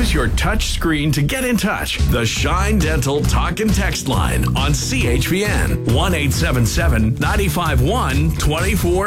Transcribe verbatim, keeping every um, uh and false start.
Use your touch screen to get in touch. The Shine Dental Talk and Text line on C H P N one eight seven seven, nine five one, two four